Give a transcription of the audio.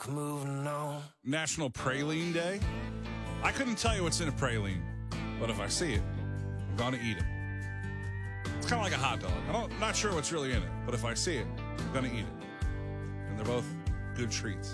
moving on. National Praline Day. I couldn't tell you what's in a praline, but if I see it, I'm going to eat it. It's kind of like a hot dog. I'm not sure what's really in it, but if I see it, I'm going to eat it. And they're both good treats.